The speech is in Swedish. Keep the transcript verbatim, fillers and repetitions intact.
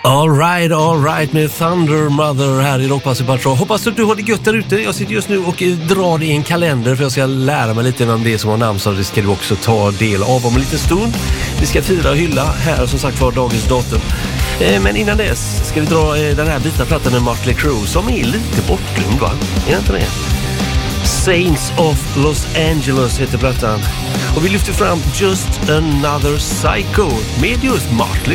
All right, all right med Thunder Mother här i Rockpassel Patrol. Hoppas att du har det gött där ute. Jag sitter just nu och drar i en kalender för jag ska lära mig lite om det som har namn, så det ska du också ta del av om en liten stund. Vi ska fira och hylla här som sagt var dagens datum. Men innan dess ska vi dra den här vita plattan med Mötley Crüe som är lite bortglömd, va? Är det inte det? Saints of Los Angeles heter plattan. Och vi lyfter fram Just Another Psycho med just Mötley